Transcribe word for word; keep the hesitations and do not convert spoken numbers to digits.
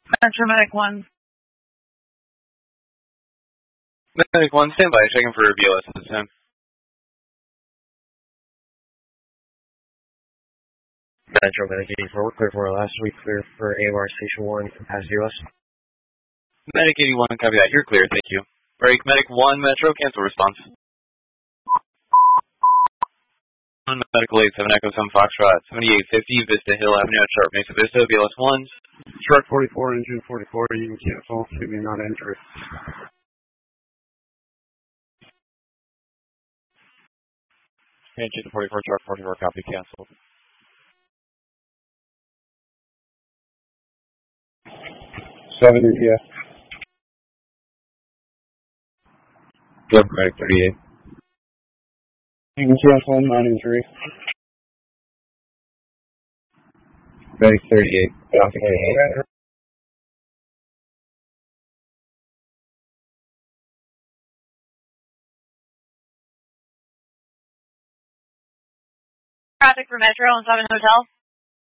Metro Medic one. Medic one, stand by, checking for B L S this time. Metro Medic eighty-four, clear for last week, clear for A M R Station one, past U S. Medic eighty-one, copy that, you're clear, thank you. Break, Medic one, Metro, cancel response. one, Medical eight seven, Echo seven, Foxtrot, seventy-eight fifty, Vista Hill Avenue at Sharp Mesa Vista, B L S one. Sharp forty-four, engine forty-four, you can cancel, should be not entered. Engine forty-four, Sharp forty-four, copy, canceled. seven E T F. Yep, Medic thirty-eight. You can cancel, nine and three. Medic thirty-eight, copy thirty-eight. Traffic for Metro on seven Hotel.